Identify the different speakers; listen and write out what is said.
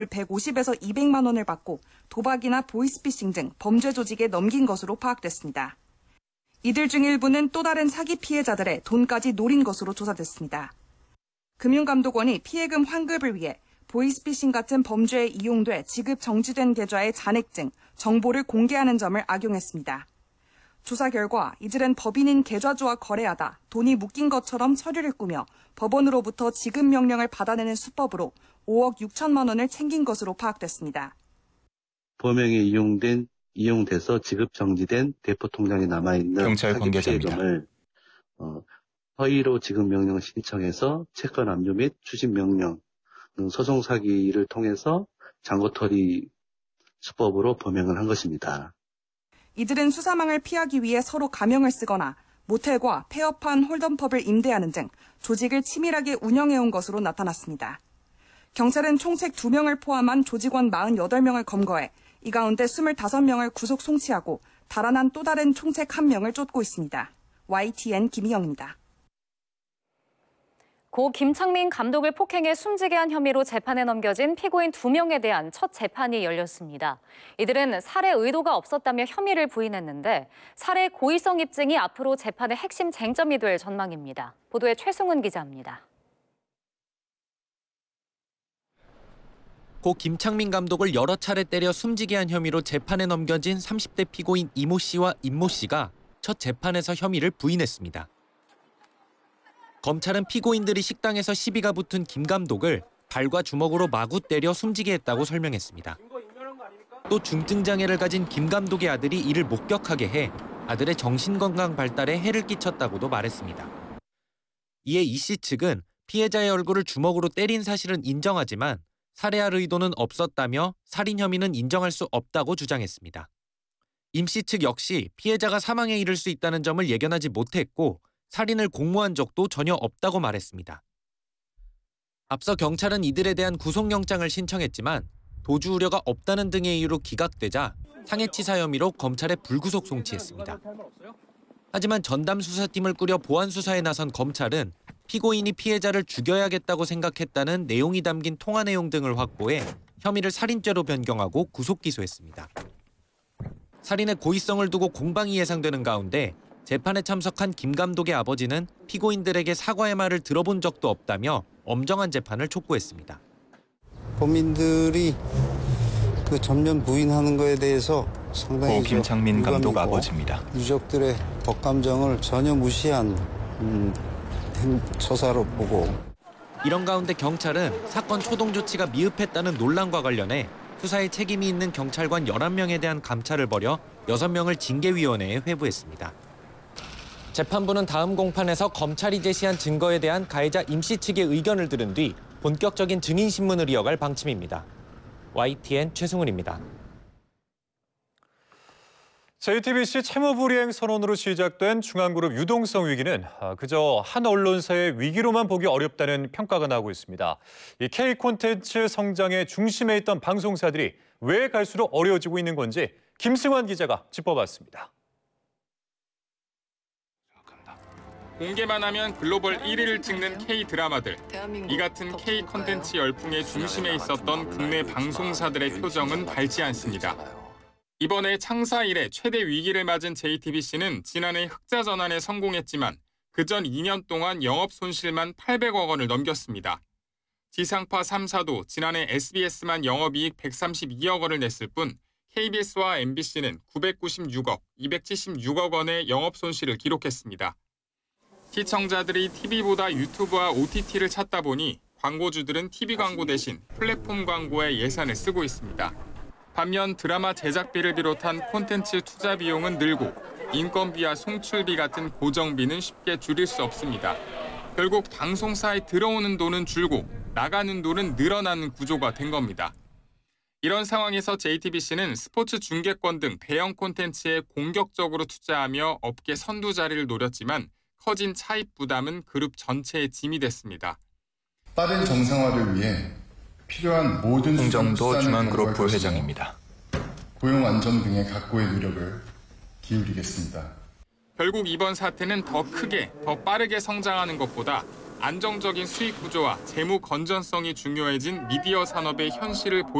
Speaker 1: 150에서 200만 원을 받고 도박이나 보이스피싱 등 범죄 조직에 넘긴 것으로 파악됐습니다. 이들 중 일부는 또 다른 사기 피해자들의 돈까지 노린 것으로 조사됐습니다. 금융감독원이 피해금 환급을 위해 보이스피싱 같은 범죄에 이용돼 지급 정지된 계좌의 잔액증, 정보를 공개하는 점을 악용했습니다. 조사 결과 이들은 법인인 계좌주와 거래하다 돈이 묶인 것처럼 서류를 꾸며 법원으로부터 지급 명령을 받아내는 수법으로 5억 6천만 원을 챙긴 것으로 파악됐습니다.
Speaker 2: 범행에 이용돼서 지급 정지된 대포 통장에 남아있는
Speaker 3: 경찰 관계자입니다.
Speaker 2: 피해금을 허위로 지급 명령을 신청해서 채권 압류 및 추진 명령 등 소송 사기를 통해서 잔고털이 수법으로 범행을 한 것입니다.
Speaker 1: 이들은 수사망을 피하기 위해 서로 가명을 쓰거나 모텔과 폐업한 홀덤펍을 임대하는 등 조직을 치밀하게 운영해온 것으로 나타났습니다. 경찰은 총책 2명을 포함한 조직원 48명을 검거해 이 가운데 25명을 구속 송치하고 달아난 또 다른 총책 1명을 쫓고 있습니다. YTN 김희영입니다.
Speaker 4: 고 김창민 감독을 폭행해 숨지게 한 혐의로 재판에 넘겨진 피고인 2명에 대한 첫 재판이 열렸습니다. 이들은 살해 의도가 없었다며 혐의를 부인했는데 살해 고의성 입증이 앞으로 재판의 핵심 쟁점이 될 전망입니다. 보도에 최승훈 기자입니다.
Speaker 5: 고 김창민 감독을 여러 차례 때려 숨지게 한 혐의로 재판에 넘겨진 30대 피고인 이모 씨와 임모 씨가 첫 재판에서 혐의를 부인했습니다. 검찰은 피고인들이 식당에서 시비가 붙은 김 감독을 발과 주먹으로 마구 때려 숨지게 했다고 설명했습니다. 또 중증장애를 가진 김 감독의 아들이 이를 목격하게 해 아들의 정신건강 발달에 해를 끼쳤다고도 말했습니다. 이에 이 씨 측은 피해자의 얼굴을 주먹으로 때린 사실은 인정하지만 살해할 의도는 없었다며 살인 혐의는 인정할 수 없다고 주장했습니다. 임 씨 측 역시 피해자가 사망에 이를 수 있다는 점을 예견하지 못했고 살인을 공모한 적도 전혀 없다고 말했습니다. 앞서 경찰은 이들에 대한 구속영장을 신청했지만 도주 우려가 없다는 등의 이유로 기각되자 상해치사 혐의로 검찰에 불구속 송치했습니다. 하지만 전담수사팀을 꾸려 보안수사에 나선 검찰은 피고인이 피해자를 죽여야겠다고 생각했다는 내용이 담긴 통화 내용 등을 확보해 혐의를 살인죄로 변경하고 구속 기소했습니다. 살인의 고의성을 두고 공방이 예상되는 가운데 재판에 참석한 김 감독의 아버지는 피고인들에게 사과의 말을 들어본 적도 없다며 엄정한 재판을 촉구했습니다.
Speaker 6: 범인들이 그 전면 부인하는 거에 대해서 상당히
Speaker 3: 고 김창민 감독 아버지입니다.
Speaker 6: 유족들의 법감정을 전혀 무시한 처사로 보고.
Speaker 5: 이런 가운데 경찰은 사건 초동 조치가 미흡했다는 논란과 관련해 수사에 책임이 있는 경찰관 11명에 대한 감찰을 벌여 6명을 징계위원회에 회부했습니다. 재판부는 다음 공판에서 검찰이 제시한 증거에 대한 가해자 임 씨 측의 의견을 들은 뒤 본격적인 증인신문을 이어갈 방침입니다. YTN 최승훈입니다.
Speaker 7: JTBC 채무불이행 선언으로 시작된 중앙그룹 유동성 위기는 그저 한 언론사의 위기로만 보기 어렵다는 평가가 나오고 있습니다. 이 K 콘텐츠 성장의 중심에 있던 방송사들이 왜 갈수록 어려워지고 있는 건지 김승환 기자가 짚어봤습니다.
Speaker 8: 공개만 하면 글로벌 1위를 찍는 K-드라마들. 이 같은 K 콘텐츠 열풍의 중심에 있었던 국내 방송사들의 표정은 밝지 않습니다. 이번에 창사 이래 최대 위기를 맞은 JTBC는 지난해 흑자 전환에 성공했지만 그전 2년 동안 영업 손실만 800억 원을 넘겼습니다. 지상파 3사도 지난해 SBS만 영업이익 132억 원을 냈을 뿐 KBS와 MBC는 996억, 276억 원의 영업 손실을 기록했습니다. 시청자들이 TV보다 유튜브와 OTT를 찾다 보니 광고주들은 TV 광고 대신 플랫폼 광고에 예산을 쓰고 있습니다. 반면 드라마 제작비를 비롯한 콘텐츠 투자 비용은 늘고 인건비와 송출비 같은 고정비는 쉽게 줄일 수 없습니다. 결국 방송사에 들어오는 돈은 줄고 나가는 돈은 늘어나는 구조가 된 겁니다. 이런 상황에서 JTBC는 스포츠 중계권 등 대형 콘텐츠에 공격적으로 투자하며 업계 선두 자리를 노렸지만 커진 차입 부담은 그룹 전체의 짐이 됐습니다.
Speaker 9: 빠른 정상화를 위해 필요한 모든
Speaker 3: 홍정도 중앙그룹 부회장입니다.
Speaker 9: 고용 안정 등의 각고의 노력을 기울이겠습니다.
Speaker 8: 결국 이번 사태는 더 크게, 더 빠르게 성장하는 것보다 안정적인 수익 구조와 재무 건전성이 중요해진 미디어 산업의 현실을